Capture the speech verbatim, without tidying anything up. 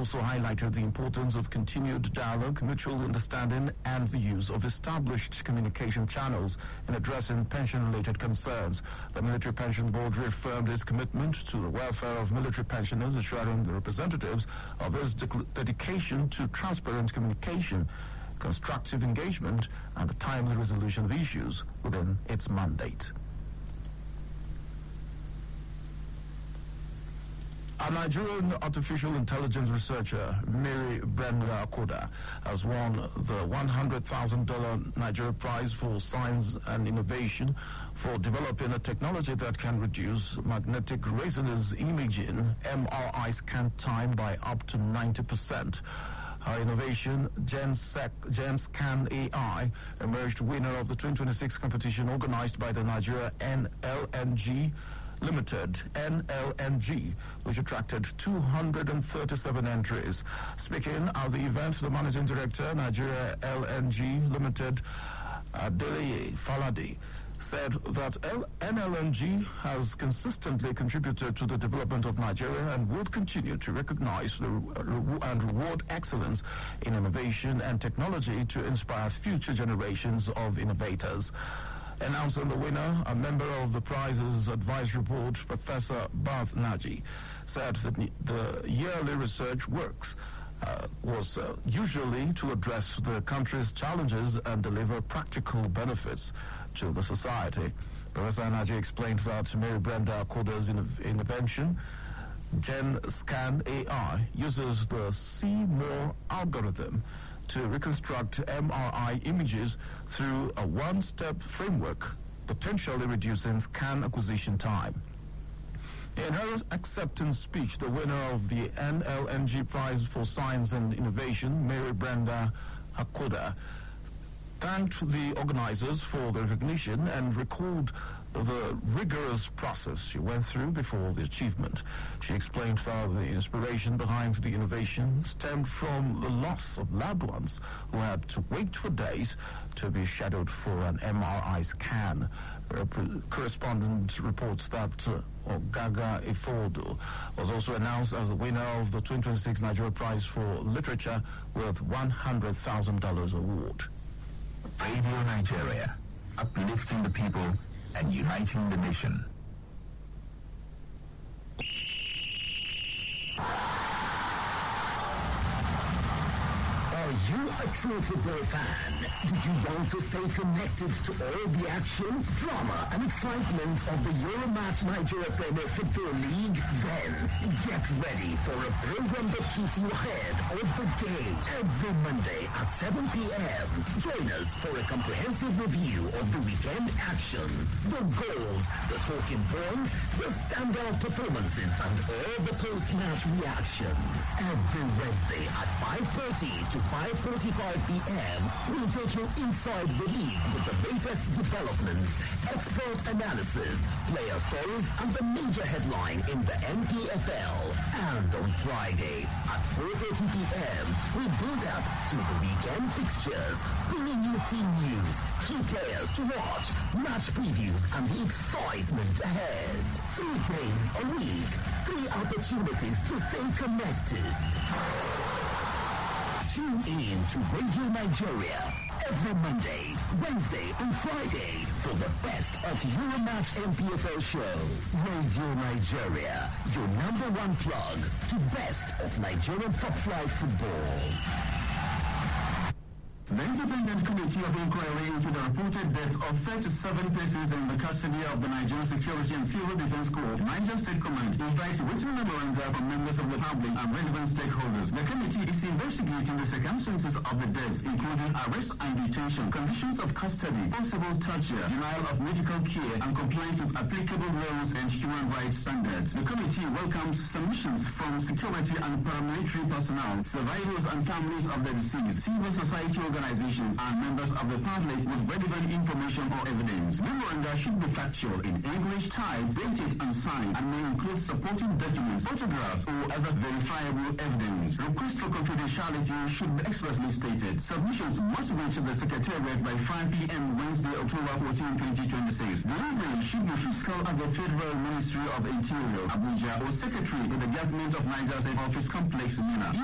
also highlighted the importance of continued dialogue, mutual understanding, and the use of established communication channels in addressing pension-related concerns. The Military Pension Board reaffirmed its commitment to the welfare of military pensioners, assuring the representatives of its de- dedication to transparent communication, constructive engagement, and the timely resolution of issues within its mandate. A Nigerian artificial intelligence researcher, Mary Brenda Akoda, has won the one hundred thousand dollars Nigeria Prize for Science and Innovation for developing a technology that can reduce magnetic resonance imaging M R I scan time by up to ninety percent. Her innovation, GenSec, GenScan A I, emerged winner of the twenty twenty-six competition organized by the Nigeria N L N G Limited, N L N G, which attracted two hundred thirty-seven entries. Speaking at the event, the managing director, Nigeria L N G Limited, Adele Falade, said that N L N G has consistently contributed to the development of Nigeria and would continue to recognize the, uh, and reward excellence in innovation and technology to inspire future generations of innovators. Announcing the winner, a member of the prize's advisory board, Professor Bath Naji, said that the yearly research works uh, was uh, usually to address the country's challenges and deliver practical benefits to the society. Professor Naji explained that Mary Brenda Akoda's invention, GenScan A I, uses the See More algorithm to reconstruct M R I images through a one-step framework, potentially reducing scan acquisition time. In her acceptance speech, the winner of the N L N G Prize for Science and Innovation, Mary Brenda Akoda, thanked the organizers for the recognition and recalled the rigorous process she went through before the achievement. She explained that the inspiration behind the innovation stemmed from the loss of loved ones who had to wait for days to be scheduled for an M R I scan. A correspondent reports that uh, Ogaga Ifodo was also announced as the winner of the twenty twenty-six Nigeria Prize for Literature with one hundred thousand dollars award. Radio Nigeria, uplifting the people and uniting the nation. Are you a true football fan? Do you want to stay connected to all the action, drama, and excitement of the Euromatch Nigeria Premier Football League? Then get ready for a program that keeps you ahead of the game. Every Monday at seven p.m. Join us for a comprehensive review of the weekend action, the goals, the talking points, the standout performances, and all the post-match reactions. Every Wednesday at five thirty to five forty-five p.m. we'll take you inside the league with the latest developments, expert analysis, player stories, and the major headline in the N P F L. And on Friday at four thirty p.m. we build up to the weekend fixtures, bringing you team news, key players to watch, match previews, and the excitement ahead. Three days a week, three opportunities to stay connected. Tune in to Radio Nigeria every Monday, Wednesday, and Friday for the best of Euromatch N P F L show. Radio Nigeria, your number one plug to best of Nigerian top flight football. The Independent Committee of Inquiry into the reported death of thirty-seven persons in the custody of the Nigerian Security and Civil Defense Corps, Niger State Command, invites written memoranda from members of the public and relevant stakeholders. The committee is investigating the circumstances of the deaths, including arrest and detention, conditions of custody, possible torture, denial of medical care, and compliance with applicable laws and human rights standards. The committee welcomes submissions from security and paramilitary personnel, survivors and families of the deceased, civil society organizations, and members of the public with relevant information or evidence. Memoranda should be factual in English, typed, dated, and signed, and may include supporting documents, photographs, or other verifiable evidence. Request for confidentiality should be expressly stated. Submissions must reach the Secretariat by five p.m. Wednesday, October fourteenth, twenty twenty-six. Delivery should be fiscal at the Federal Ministry of Interior, Abuja, or Secretary to the Government of Niger State Office Complex, Mina.